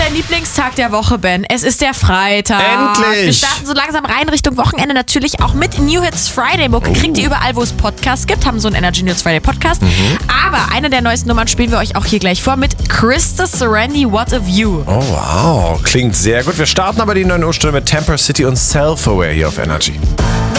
dein Lieblingstag der Woche, Ben. Es ist der Freitag. Endlich! Wir starten so langsam rein Richtung Wochenende, natürlich auch mit New Hits Friday. Kriegt ihr überall, wo es Podcasts gibt, haben so einen Energy News Friday Podcast. Aber eine der neuesten Nummern spielen wir euch auch hier gleich vor mit Krista Serendi, What a View. Oh wow, klingt sehr gut. Wir starten aber die 9 Uhr Stunde mit Temper City und Self-Aware hier auf Energy.